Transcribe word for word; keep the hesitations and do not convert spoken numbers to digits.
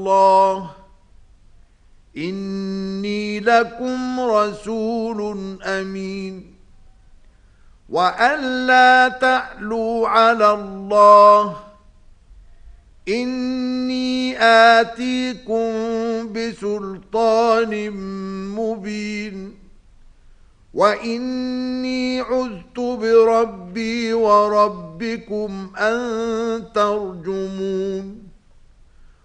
الله إني لكم رسول أمين وأن لا تعلوا على الله إني آتيكم بسلطان مبين وإني عذت بربي وربكم أن ترجمون